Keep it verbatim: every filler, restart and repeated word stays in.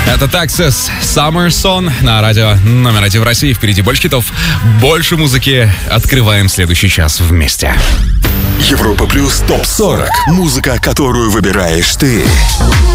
Это Texas Summer Song на радио номер один в России. Впереди больше хитов, больше музыки. Открываем следующий час вместе. Европа Плюс Топ сорок. Музыка, которую выбираешь ты.